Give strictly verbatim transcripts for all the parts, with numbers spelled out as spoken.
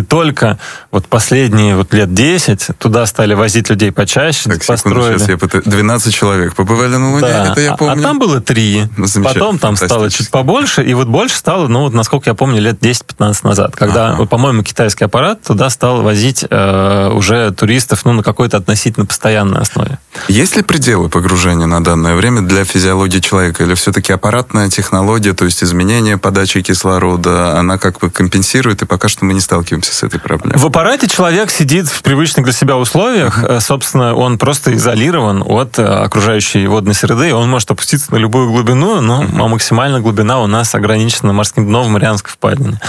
только вот последние вот лет десять туда стали возить людей почаще, так, построили. Сейчас я пытаюсь... двенадцать человек побывали на Луне, да. это я помню. А, а там было три. Потом там стало чуть побольше, и вот больше стало, ну, вот, насколько я помню, лет десять-пятнадцать назад, когда, ага. по-моему, китайский аппарат туда стал возить э, уже туристов, ну, на какой-то относительно постоянной основе. Есть ли пределы погружения на данное время для физиологии человека? Или все-таки аппаратная технология, то есть изменение подачи кислорода, она как бы компенсирует, и пока что мы не сталкиваемся с этой проблемой? В аппарате человек сидит в привычных для себя условиях. Uh-huh. Собственно, он просто изолирован от окружающей водной среды. Он может опуститься на любую глубину, но uh-huh. максимальная глубина у нас ограничена морским дном в Марианской впадине.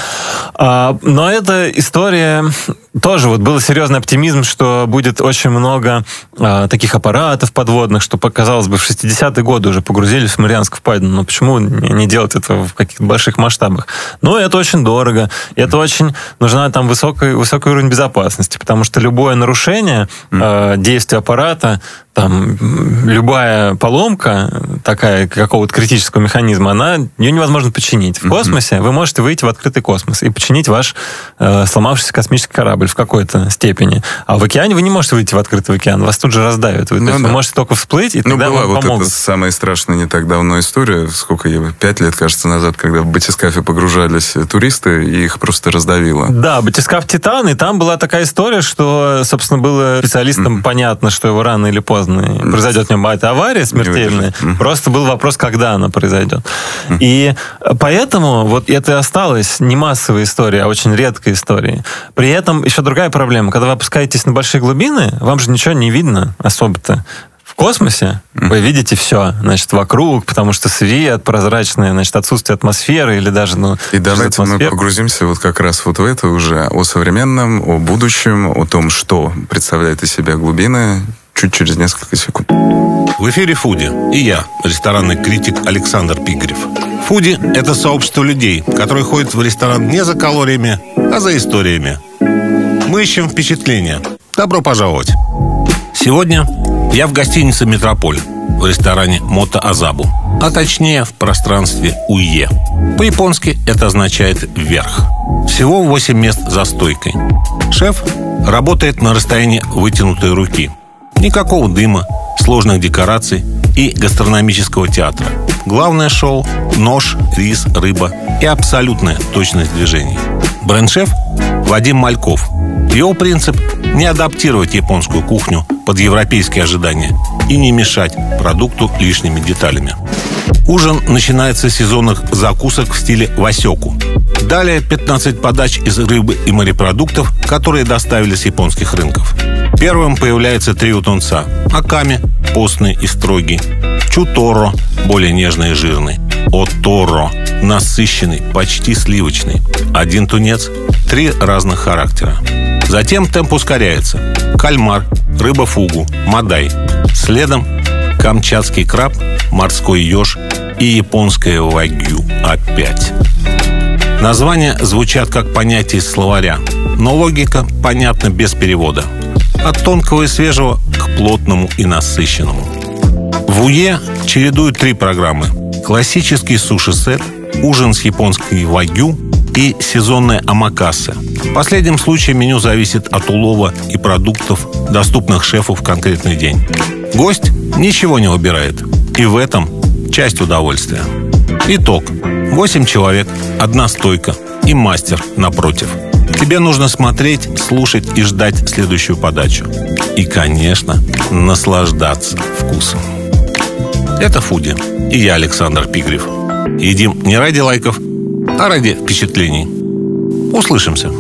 Но эта история... Тоже вот был серьезный оптимизм, что будет очень много э, таких аппаратов подводных, что, казалось бы, в шестидесятые годы уже погрузились в Марианскую впадину. Но почему не делать это в каких-то больших масштабах? Но это очень дорого, и это очень нужна там высокий, высокий уровень безопасности, потому что любое нарушение э, действия аппарата, там, любая поломка такая какого-то критического механизма, она, ее невозможно починить. В космосе вы можете выйти в открытый космос и починить ваш э, сломавшийся космический корабль в какой-то степени. А в океане вы не можете выйти в открытый океан, вас тут же раздавят. Вы, ну, то есть да. вы можете только всплыть, и тогда ну, была вам вот помогут. Это самая страшная не так давно история, сколько ей, пять лет, кажется, назад, когда в батискафе погружались туристы, и их просто раздавило. Да, батискаф «Титан», и там была такая история, что, собственно, было специалистам mm-hmm. понятно, что его рано или поздно произойдет в нем эта авария смертельная. Mm-hmm. Просто был вопрос, когда она произойдет. Mm-hmm. И поэтому вот это осталось не массовой историей, а очень редкой историей. При этом еще другая проблема. Когда вы опускаетесь на большие глубины, вам же ничего не видно особо-то. В космосе mm-hmm. вы видите все, значит, вокруг, потому что свет прозрачный, значит, отсутствие атмосферы или даже, ну... И давайте мы погрузимся вот как раз вот в это уже, о современном, о будущем, о том, что представляет из себя глубины, чуть через несколько секунд. В эфире «Фуди» и я, ресторанный критик Александр Пигарев. «Фуди» — это сообщество людей, которые ходят в ресторан не за калориями, а за историями. Мы ищем впечатления. Добро пожаловать! Сегодня я в гостинице «Метрополь», в ресторане «Мото Азабу», а точнее в пространстве «Уе». По-японски это означает «вверх». Всего восемь мест за стойкой. Шеф работает на расстоянии вытянутой руки. Никакого дыма, сложных декораций и гастрономического театра. Главное шоу – нож, рис, рыба и абсолютная точность движений. Бренд-шеф – Вадим Мальков. Его принцип – не адаптировать японскую кухню под европейские ожидания и не мешать продукту лишними деталями. Ужин начинается с сезонных закусок в стиле васёку. Далее пятнадцать подач из рыбы и морепродуктов, которые доставили с японских рынков. Первым появляется трио тунца: аками, постный и строгий; чуторо, более нежный и жирный; оторо, насыщенный, почти сливочный. Один тунец, три разных характера. Затем темп ускоряется: кальмар, рыба фугу, мадай. Следом камчатский краб, морской еж и японское вагю опять. Названия звучат как понятие из словаря, но логика понятна без перевода. От тонкого и свежего к плотному и насыщенному. В УЕ чередуют три программы: классический суши-сет, ужин с японской вагю и сезонная амакасе. В последнем случае меню зависит от улова и продуктов, доступных шефу в конкретный день. Гость ничего не выбирает, и в этом часть удовольствия. Итог. Восемь человек, одна стойка и мастер напротив. Тебе нужно смотреть, слушать и ждать следующую подачу. И, конечно, наслаждаться вкусом. Это «Фуди» и я, Александр Пигарев. Едим не ради лайков, а ради впечатлений. Услышимся.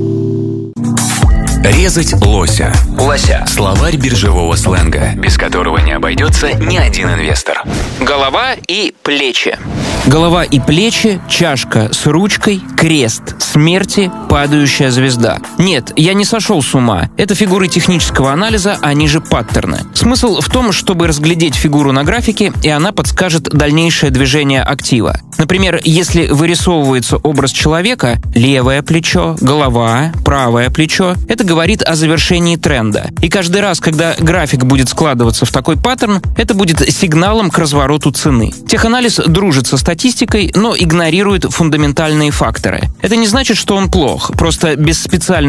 Резать лося. Лося. Словарь биржевого сленга, без которого не обойдется ни один инвестор. Голова и плечи. Голова и плечи, чашка с ручкой, крест смерти, падающая звезда. Нет, я не сошел с ума. Это фигуры технического анализа, они же паттерны. Смысл в том, чтобы разглядеть фигуру на графике, и она подскажет дальнейшее движение актива. Например, если вырисовывается образ человека, левое плечо, голова, правое плечо, это говорит о завершении тренда. И каждый раз, когда график будет складываться в такой паттерн, это будет сигналом к развороту цены. Теханализ дружит со статистикой, но игнорирует фундаментальные факторы. Это не значит, что он плох, просто без специальной